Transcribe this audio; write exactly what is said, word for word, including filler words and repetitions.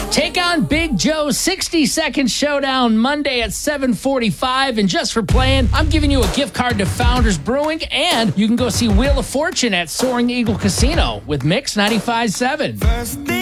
Take on Big Joe's sixty second Showdown Monday at seven forty-five. And just for playing, I'm giving you a gift card to Founders Brewing, and you can go see Wheel of Fortune at Soaring Eagle Casino with Mix ninety-five point seven.